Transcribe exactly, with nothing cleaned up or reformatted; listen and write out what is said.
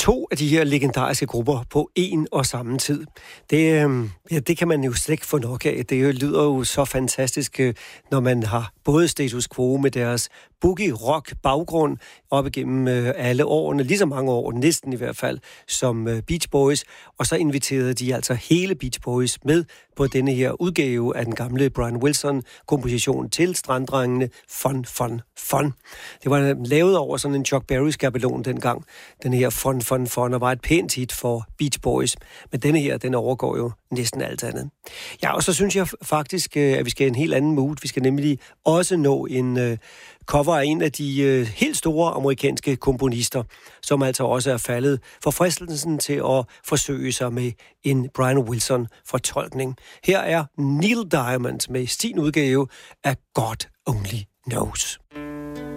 to af de her legendariske grupper på en og samme tid. Det, øh, ja, det kan man jo slet ikke få nok af. Det lyder jo så fantastisk, når man har både Status Quo med deres boogie-rock-baggrund op igennem øh, alle årene, lige så mange år, næsten i hvert fald, som øh, Beach Boys, og så inviterede de altså hele Beach Boys med på denne her udgave af den gamle Brian Wilson-komposition til Stranddrengene Fun, Fun, Fun. Det var lavet over sådan en Chuck Berry-skabelon dengang, den her Fun, Fun, Fun, og var et pænt hit for Beach Boys. Men denne her, den overgår jo næsten alt andet. Ja, og så synes jeg faktisk, at vi skal en helt anden mood. Vi skal nemlig også nå en uh, cover af en af de uh, helt store amerikanske komponister, som altså også er faldet for fristelsen til at forsøge sig med en Brian Wilson-fortolkning. Her er Neil Diamond med sin udgave af God Only Knows.